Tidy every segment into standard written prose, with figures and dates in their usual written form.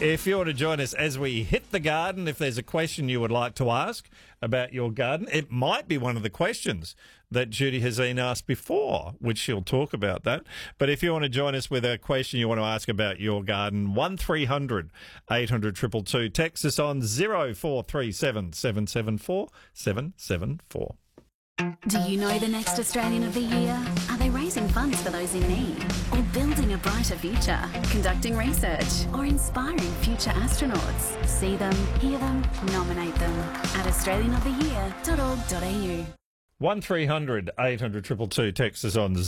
If you want to join us as we hit the garden, if there's a question you would like to ask about your garden, it might be one of the questions that Judy has been asked before, which she'll talk about that. But if you want to join us with a question you want to ask about your garden, 1300 800 222. Text us on 0437 774 774. Do you know the next Australian of the Year? Are they raising funds for those in need? Or building a brighter future? Conducting research? Or inspiring future astronauts? See them, hear them, nominate them at australianoftheyear.org.au. 1300 800 222. Text us on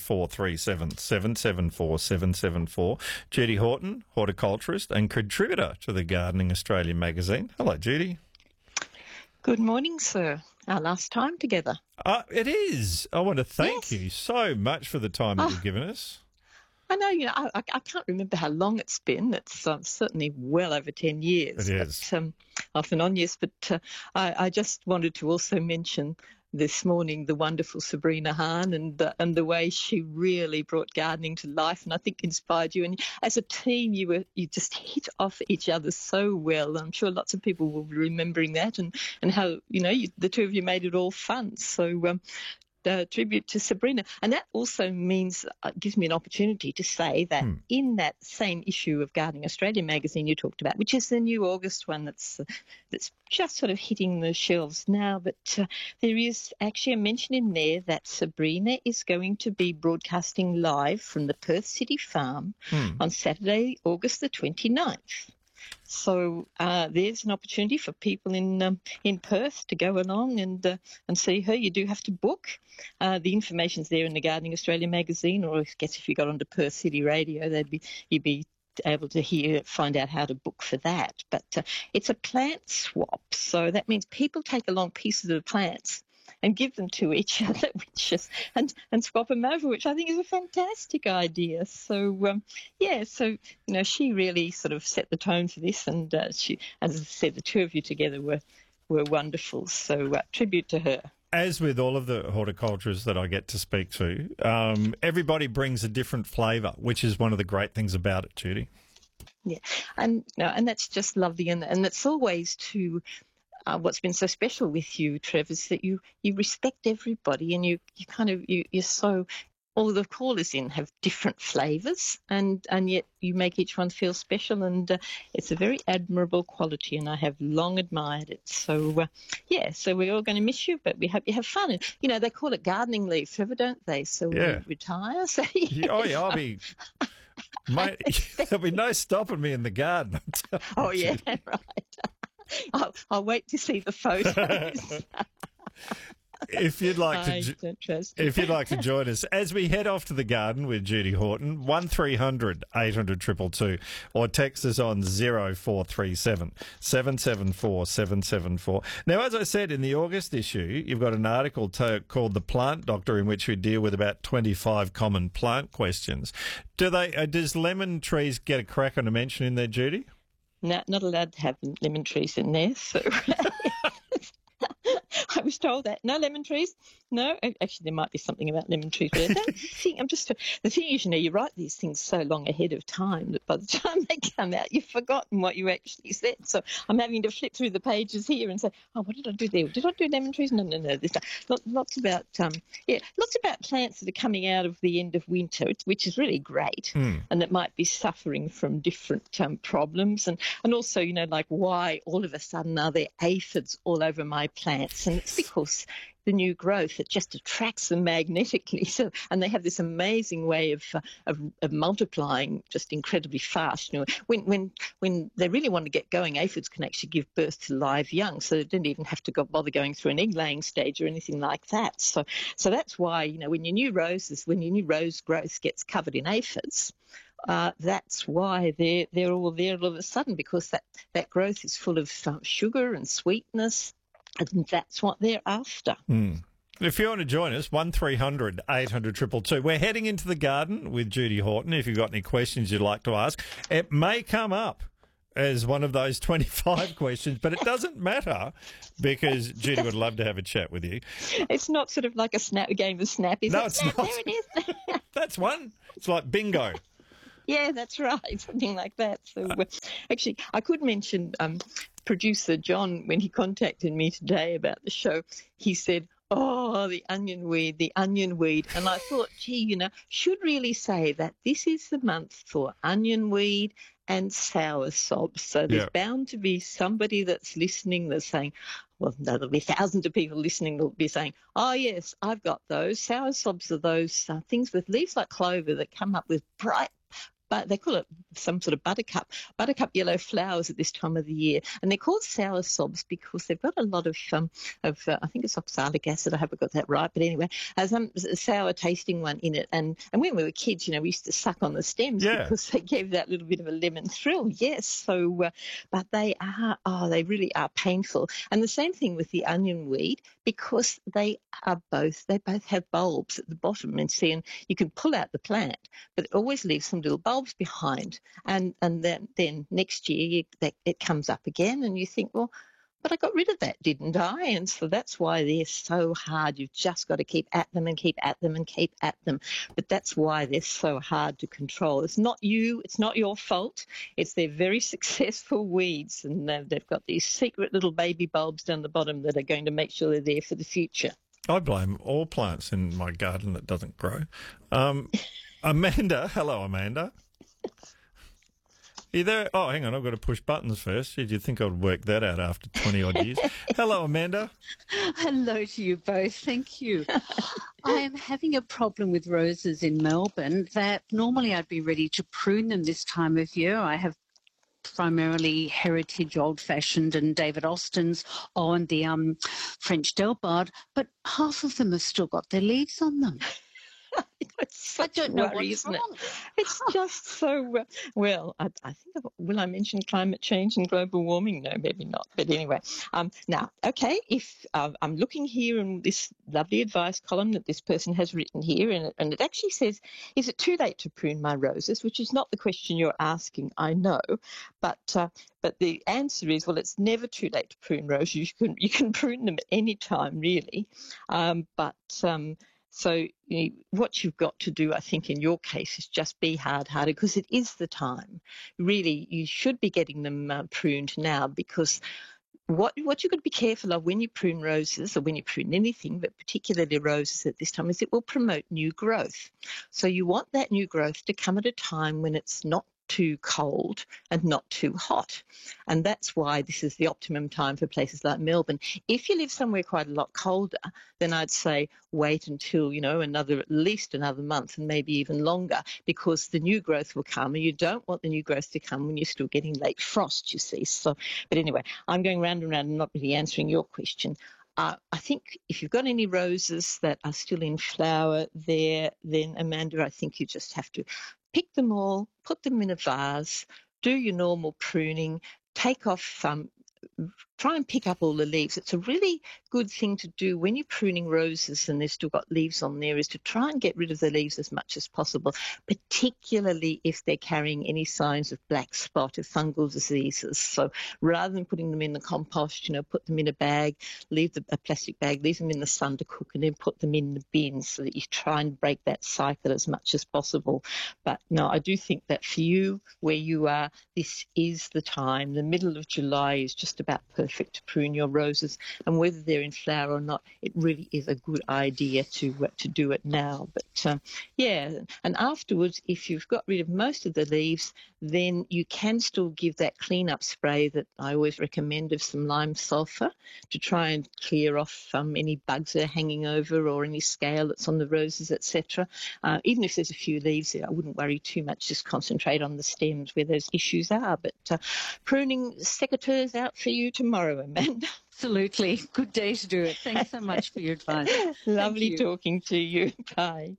0437 774 774. Judy Horton, horticulturist and contributor to the Gardening Australia magazine. Hello, Judy. Good morning, sir. Our last time together. It is. I want to thank you so much for the time that you've given us. I know, I can't remember how long it's been. It's certainly well over 10 years. It is. But, off and on, yes. But I just wanted to also mention this morning the wonderful Sabrina Hahn and the way she really brought gardening to life, and I think inspired you. And as a team, you just hit off each other so well. I'm sure lots of people will be remembering that, and how the two of you made it all fun. So. Tribute to Sabrina. And that also means, gives me an opportunity to say that in that same issue of Gardening Australia magazine you talked about, which is the new August one that's just sort of hitting the shelves now, but there is actually a mention in there that Sabrina is going to be broadcasting live from the Perth City Farm on Saturday, August the 29th. So there's an opportunity for people in Perth to go along and see her. You do have to book. The information's there in the Gardening Australia magazine, or I guess if you got onto Perth City Radio, you'd be able to find out how to book for that. But it's a plant swap, so that means people take along pieces of plants and give them to each other, and swap them over, which I think is a fantastic idea. So, she really sort of set the tone for this, and she, as I said, the two of you together were wonderful. So, tribute to her. As with all of the horticulturists that I get to speak to, everybody brings a different flavour, which is one of the great things about it, Judy. Yeah, and that's just lovely, and it's always to. What's been so special with you, Trev, is that you respect everybody, and you're so. All the callers in have different flavours, and yet you make each one feel special, and it's a very admirable quality, and I have long admired it. So, so we're all going to miss you, but we hope you have fun. And, they call it gardening leave, Trevor, don't they? So we retire. So, I'll be... Mate, there'll be no stopping me in the garden. Oh, yeah, right. I'll wait to see the photos. If you'd like to join us as we head off to the garden with Judy Horton, 1300 800 222, or text us on 0437 774 774. Now, as I said, in the August issue, you've got an article called The Plant Doctor, in which we deal with about 25 common plant questions. Does lemon trees get a crack on a mention in there, Judy? No, not allowed to have lemon trees in there, so I was told that. No lemon trees? No, actually there might be something about lemon trees, but I don't think, the thing is, you write these things so long ahead of time that by the time they come out, you've forgotten what you actually said. So I'm having to flip through the pages here and say, what did I do there? Did I do lemon trees? No, this time. Lots about plants that are coming out of the end of winter, which is really great, and that might be suffering from different problems, and also, like why all of a sudden are there aphids all over my plants? And it's because the new growth, it just attracts them magnetically. So, and they have this amazing way of multiplying just incredibly fast. When they really want to get going, aphids can actually give birth to live young, so they don't even have to bother going through an egg laying stage or anything like that. So that's why when your new rose growth gets covered in aphids. That's why they're all there all of a sudden, because that growth is full of sugar and sweetness. And that's what they're after. If you want to join us, 1300 800 222. We're heading into the garden with Judy Horton. If you've got any questions you'd like to ask, it may come up as one of those 25 questions, but it doesn't matter, because Judy would love to have a chat with you. It's not sort of like a game of Snap, is it? No, it's not. There it is. That's one. It's like bingo. Yeah, that's right, something like that. So actually, I could mention producer John, when he contacted me today about the show, he said, "Oh, the onion weed, the onion weed." And I thought, gee, should really say that this is the month for onion weed and sour sobs. So there's bound to be somebody that's listening that's saying, well, no, there'll be thousands of people listening that'll be saying, oh, yes, I've got those. Sour sobs are those things with leaves like clover that come up with bright, but they call it some sort of buttercup yellow flowers at this time of the year. And they're called sour sobs because they've got a lot of I think it's oxalic acid. I haven't got that right. But anyway, some sour tasting one in it. And when we were kids, we used to suck on the stems because they gave that little bit of a lemon thrill. Yes. So, but they really are painful. And the same thing with the onion weed, because they both have bulbs at the bottom. And you can pull out the plant, but it always leaves some little bulbs behind, and then next year it comes up again, and you think, well, but I got rid of that, didn't I? And so that's why they're so hard. You've just got to keep at them and keep at them and keep at them. But that's why they're so hard to control. It's not you. It's not your fault. It's their very successful weeds, and they've got these secret little baby bulbs down the bottom that are going to make sure they're there for the future. I blame all plants in my garden that doesn't grow. Amanda, hello, Amanda. Are you there? Oh, hang on, I've got to push buttons first. Did you think I'd work that out after 20-odd years? Hello, Amanda. Hello to you both. Thank you. I am having a problem with roses in Melbourne that normally I'd be ready to prune them this time of year. I have primarily heritage, old-fashioned, and David Austin's and the French Delbard, but half of them have still got their leaves on them. I don't know what's wrong. It's just so well. I think. Will I mention climate change and global warming? No, maybe not. But anyway, now, okay. If I'm looking here in this lovely advice column that this person has written here, and it actually says, "Is it too late to prune my roses?" Which is not the question you're asking, I know, but the answer is, well, it's never too late to prune roses. You can prune them at any time, really, So what you've got to do, I think, in your case is just be hard-hearted, because it is the time. Really, you should be getting them pruned now, because what you've got to be careful of when you prune roses, or when you prune anything, but particularly roses at this time, is it will promote new growth. So you want that new growth to come at a time when it's not too cold and not too hot. And that's why this is the optimum time for places like Melbourne. If you live somewhere quite a lot colder, then I'd say wait until, at least another month, and maybe even longer, because the new growth will come, and you don't want the new growth to come when you're still getting late frost, you see. So, but anyway, I'm going round and round and not really answering your question. I think if you've got any roses that are still in flower there, then, Amanda, I think you just have to pick them all, put them in a vase, do your normal pruning, take off, try and pick up all the leaves. It's a really good thing to do when you're pruning roses and they've still got leaves on there, is to try and get rid of the leaves as much as possible, particularly if they're carrying any signs of black spot or fungal diseases. So rather than putting them in the compost, put them in a bag, leave a plastic bag, leave them in the sun to cook, and then put them in the bin, so that you try and break that cycle as much as possible. But no, I do think that for you, where you are, this is the time. The middle of July is just about perfect to prune your roses, and whether they're in flower or not, it really is a good idea to do it now. But and afterwards, if you've got rid of most of the leaves, then you can still give that clean-up spray that I always recommend of some lime sulphur to try and clear off any bugs that are hanging over, or any scale that's on the roses, etc. Even if there's a few leaves there, I wouldn't worry too much. Just concentrate on the stems where those issues are. But pruning secateurs out for you tomorrow, Amanda. Absolutely. Good day to do it. Thanks so much for your advice. Lovely talking to you. Bye.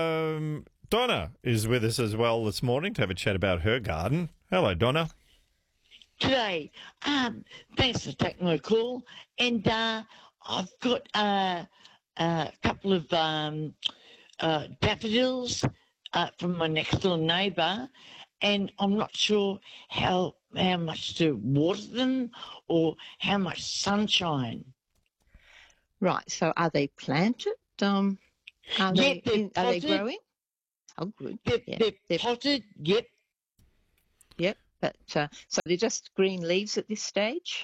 Donna is with us as well this morning to have a chat about her garden. Hello, Donna. Today, thanks for taking my call. And I've got a couple of daffodils from my next door neighbour, and I'm not sure how much to water them or how much sunshine. Right. So are they planted? Are they growing? Oh, good. They're potted, yep. Yep, but so they're just green leaves at this stage?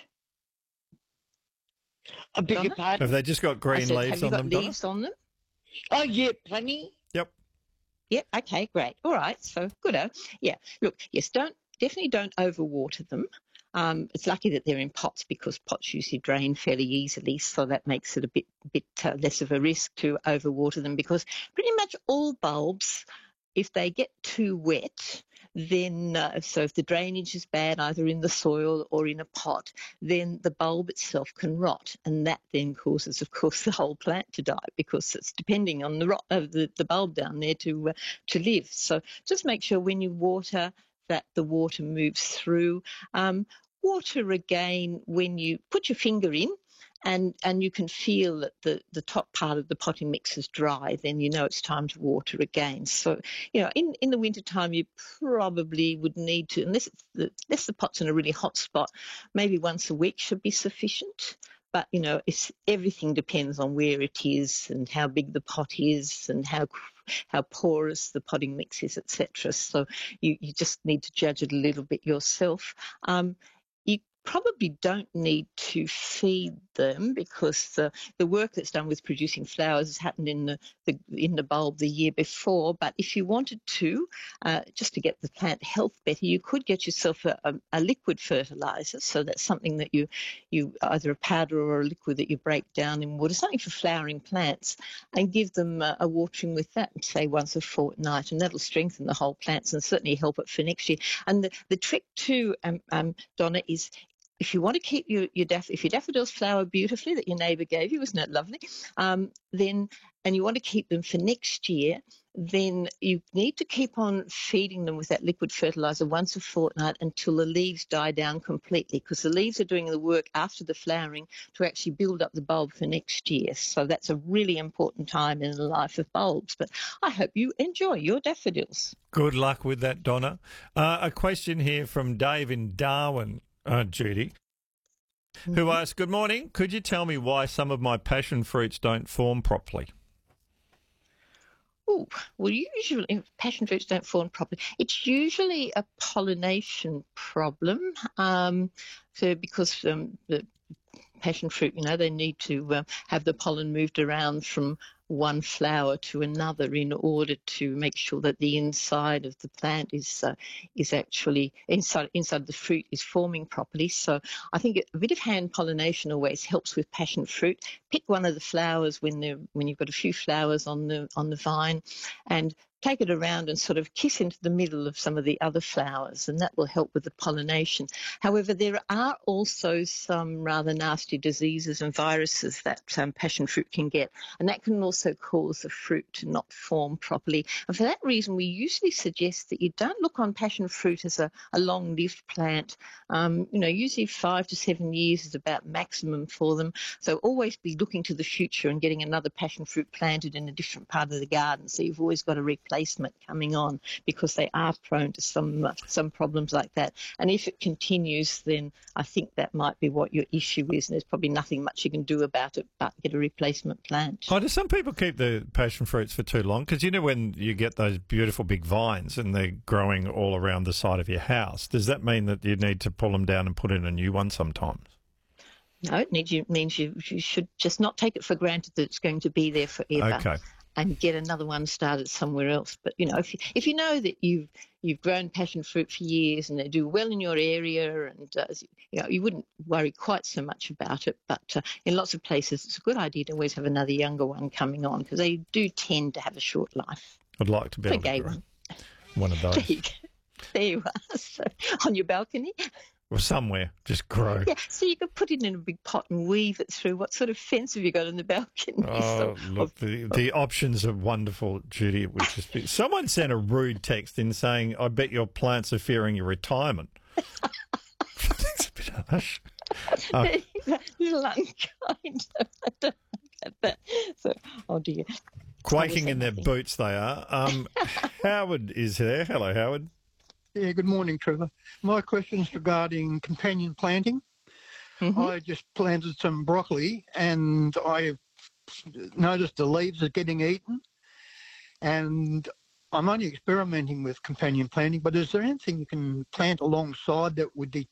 I beg your pardon? Have they just got green leaves on them, Have you got leaves on them? Oh, yeah, plenty. Yep. Yep, okay, great. All right, so good. Yeah, look, yes, definitely don't overwater them. It's lucky that they're in pots because pots usually drain fairly easily, so that makes it a bit less of a risk to overwater them, because pretty much all bulbs, if they get too wet, then so if the drainage is bad either in the soil or in a pot, then the bulb itself can rot, and that then causes, of course, the whole plant to die, because it's depending on the bulb down there to live. So just make sure when you water that the water moves through. Water again when you put your finger in, and you can feel that the top part of the potting mix is dry, then you know it's time to water again. So, in the wintertime, you probably would need to, unless the pot's in a really hot spot, maybe once a week should be sufficient. But, everything depends on where it is and how big the pot is and how porous the potting mix is, etc. So you just need to judge it a little bit yourself. You probably don't need to feed them, because the work that's done with producing flowers has happened in the bulb the year before. But if you wanted to, just to get the plant health better, you could get yourself a liquid fertilizer. So that's something that you either a powder or a liquid that you break down in water, something for flowering plants, and give them a watering with that, say once a fortnight, and that'll strengthen the whole plants and certainly help it for next year. And the trick too, Donna, is if you want to keep if your daffodils flower beautifully that your neighbour gave you, isn't that lovely? And you want to keep them for next year, then you need to keep on feeding them with that liquid fertilizer once a fortnight until the leaves die down completely, because the leaves are doing the work after the flowering to actually build up the bulb for next year. So that's a really important time in the life of bulbs. But I hope you enjoy your daffodils. Good luck with that, Donna. A question here from Dave in Darwin, Judy, who asks, good morning, could you tell me why some of my passion fruits don't form properly? Oh, well, usually passion fruits don't form properly. It's usually a pollination problem. Because the passion fruit, they need to have the pollen moved around from one flower to another in order to make sure that the inside of the plant is actually inside the fruit is forming properly. So I think a bit of hand pollination always helps with passion fruit. Pick one of the flowers when you've got a few flowers on the vine, and take it around and sort of kiss into the middle of some of the other flowers, and that will help with the pollination. However, there are also some rather nasty diseases and viruses that passion fruit can get, and that can also cause the fruit to not form properly. And for that reason, we usually suggest that you don't look on passion fruit as a long-lived plant. Usually 5 to 7 years is about maximum for them. So always be looking to the future and getting another passion fruit planted in a different part of the garden. So you've always got a replacement coming on, because they are prone to some problems like that. And if it continues, then I think that might be what your issue is, and there's probably nothing much you can do about it but get a replacement plant. Oh, do some people keep the passion fruits for too long? Because when you get those beautiful big vines and they're growing all around the side of your house, does that mean that you need to pull them down and put in a new one sometimes? No, it means you should just not take it for granted that it's going to be there forever. Okay. And get another one started somewhere else. But if you know that you've grown passion fruit for years and they do well in your area, and you wouldn't worry quite so much about it. But in lots of places, it's a good idea to always have another younger one coming on, because they do tend to have a short life. I'd like to be able to grow one of those. There you are. So, on your balcony. Or somewhere, just grow. Yeah, so you could put it in a big pot and weave it through. What sort of fence have you got on the balcony? Look, the options are wonderful, Judy. It would just be... Someone sent a rude text in saying, I bet your plants are fearing your retirement. It's a bit harsh. A little unkind. I don't get that. So, oh dear. Quaking in their boots they are. Howard is there. Hello, Howard. Yeah, good morning, Trevor. My question's regarding companion planting. Mm-hmm. I just planted some broccoli and I noticed the leaves are getting eaten, and I'm only experimenting with companion planting, but is there anything you can plant alongside that would